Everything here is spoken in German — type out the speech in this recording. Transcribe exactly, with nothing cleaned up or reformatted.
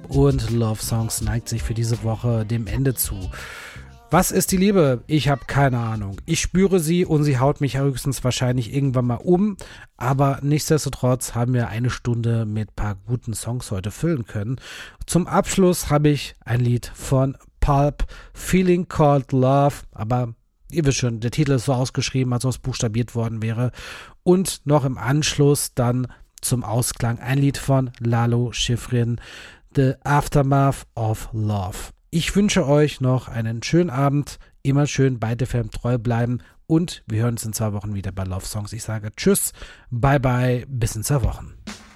und Love Songs neigt sich für diese Woche dem Ende zu. Was ist die Liebe? Ich habe keine Ahnung. Ich spüre sie und sie haut mich höchstens wahrscheinlich irgendwann mal um. Aber nichtsdestotrotz haben wir eine Stunde mit ein paar guten Songs heute füllen können. Zum Abschluss habe ich ein Lied von Pulp, Feeling Called Love. Aber ihr wisst schon, der Titel ist so ausgeschrieben, als ob es buchstabiert worden wäre. Und noch im Anschluss dann zum Ausklang ein Lied von Lalo Schifrin, The Aftermath of Love. Ich wünsche euch noch einen schönen Abend, immer schön bei Def Jam treu bleiben und wir hören uns in zwei Wochen wieder bei Love Songs. Ich sage tschüss, bye bye, bis in zwei Wochen.